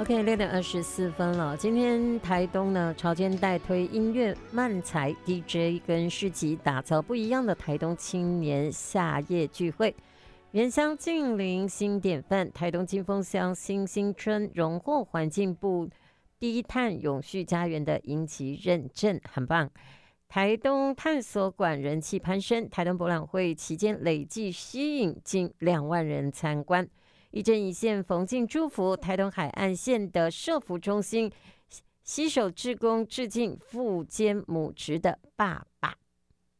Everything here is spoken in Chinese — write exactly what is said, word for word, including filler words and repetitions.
OK， 六点二十四分了。今天台东呢，潮间带推音乐漫才 D J 跟市集，打造不一样的台东青年夏夜聚会。原乡近邻新典范，台东金峰乡新兴村荣获环境部低碳永续家园的银级认证，很棒。台东探索馆人气攀升，台东博览会期间累计吸引近两万人参观。一针一线缝进祝福，台东海岸线的社福中心携手志工致敬父兼母职的爸爸。